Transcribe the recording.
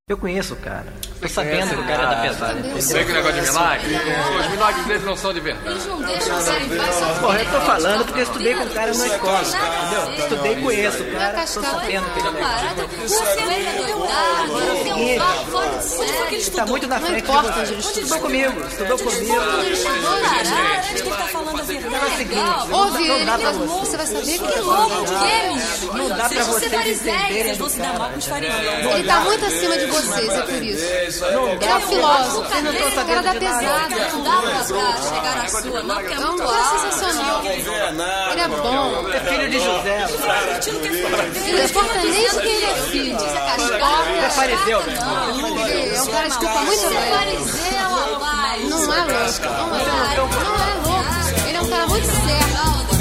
Eu conheço o cara. Tô sabendo que o cara é da pesada. Sei que negócio de milagre. Os milagres deles não são de verdade. Eles não deixam você em paz só Porra, eu tô falando porque eu estudei com o cara na escola, entendeu? Estudei e conheço o cara, tô sabendo que ele é. Você é doidado, fora de série. Ele tá muito na frente de você. Estudou comigo. Onde que ele tá falando a verdade? Ouve ele, dá pra você vai saber que Que é louco, o quê, menino? Não dá pra vocês entenderem do cara. Ele tá muito acima de vocês, é por isso. Ele é um filósofo, o cara da pesada. Não dá pra chegar na sua, não, porque é É um muito cara alto. sensacional. Ele é bom. É filho de José. Não importa nem de quem ele é filho. É fariseu, né? Ele é um cara de culpa muito grande. Fariseu, rapaz. Não é louco. Não é louco. Ele é um cara muito certo.